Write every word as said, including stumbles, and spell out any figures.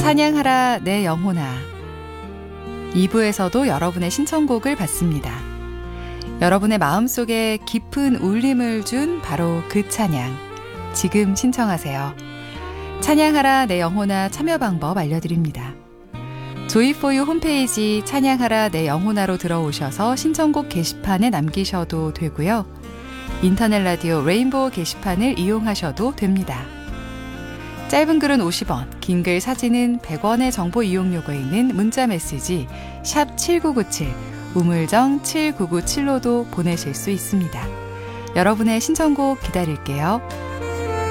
찬양하라 내 영혼아. 이 부에서도 여러분의 신청곡을 받습니다. 여러분의 마음속에 깊은 울림을 준 바로 그 찬양, 지금 신청하세요. 찬양하라 내 영혼아 참여 방법 알려드립니다. 조이포유 홈페이지 찬양하라 내 영혼아로 들어오셔서 신청곡 게시판에 남기셔도 되고요. 인터넷 라디오 레인보우 게시판을 이용하셔도 됩니다. 짧은 글은 오십 원, 긴 글 사진은 백 원의 정보 이용료가 있는 문자 메시지 샵 칠구구칠, 우물정 칠구구칠로도 보내실 수 있습니다. 여러분의 신청곡 기다릴게요.